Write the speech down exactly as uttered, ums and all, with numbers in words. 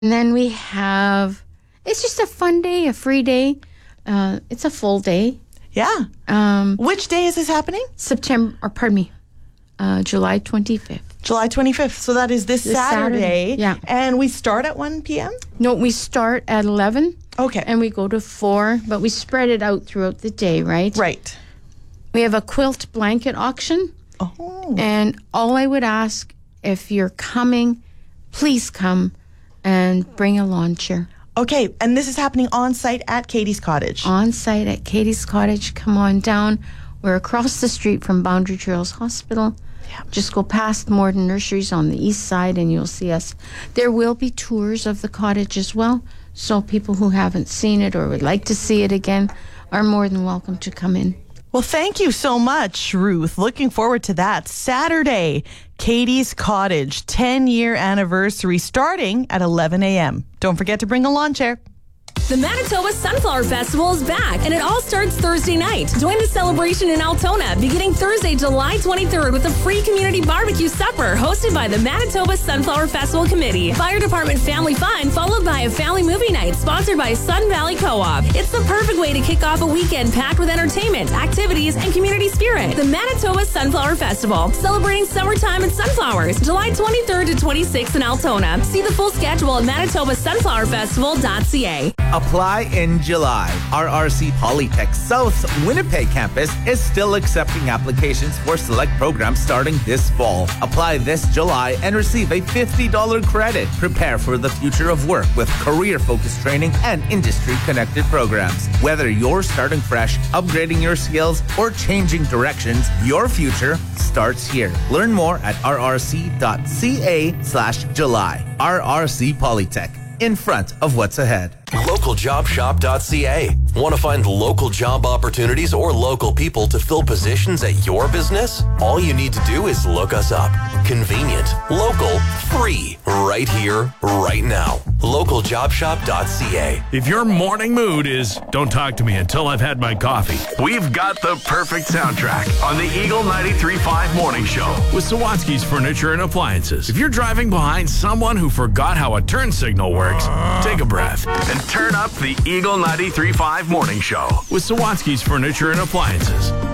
And then we have, it's just a fun day, a free day. Uh, it's a full day. Yeah. Um, Which day is this happening? September, or pardon me, uh, July twenty-fifth. July twenty-fifth. So that is this, This Saturday. Saturday, yeah. And we start at one p.m.? No, we start at eleven. Okay. And we go to four, but we spread it out throughout the day, right? Right. We have a quilt blanket auction. Oh. And all I would ask, if you're coming, please come and bring a lawn chair. Okay, and this is happening on site at Katie's Cottage. On site at Katie's Cottage. Come on down. We're across the street from Boundary Trails Hospital. Yeah. Just go past Morden Nurseries on the east side and you'll see us. There will be tours of the cottage as well. So people who haven't seen it or would like to see it again are more than welcome to come in. Well, thank you so much, Ruth. Looking forward to that. Saturday, Katie's Cottage, ten-year anniversary, starting at eleven a.m. Don't forget to bring a lawn chair. The Manitoba Sunflower Festival is back, and it all starts Thursday night. Join the celebration in Altona, beginning Thursday, July twenty-third, with a free community barbecue supper hosted by the Manitoba Sunflower Festival Committee. Fire Department Family Fun, followed by a family movie night sponsored by Sun Valley Co-op. It's the perfect way to kick off a weekend packed with entertainment, activities, and community spirit. The Manitoba Sunflower Festival, celebrating summertime and sunflowers, July twenty-third to twenty-sixth in Altona. See the full schedule at manitoba sunflower festival dot c a. Apply in July. R R C Polytech South's Winnipeg campus is still accepting applications for select programs starting this fall. Apply this July and receive a fifty dollars credit. Prepare for the future of work with career-focused training and industry-connected programs. Whether you're starting fresh, upgrading your skills, or changing directions, your future starts here. Learn more at r r c dot c a slash July. R R C Polytech, in front of what's ahead. local job shop dot c a. Want to find local job opportunities or local people to fill positions at your business? All you need to do is look us up. Convenient, local, free, right here, right now. local job shop dot c a. If your morning mood is, don't talk to me until I've had my coffee, we've got the perfect soundtrack on the Eagle ninety-three point five Morning Show with Sawatsky's Furniture and Appliances. If you're driving behind someone who forgot how a turn signal works, take a breath and turn up the Eagle ninety-three point five Morning Show with Sawatsky's Furniture and Appliances.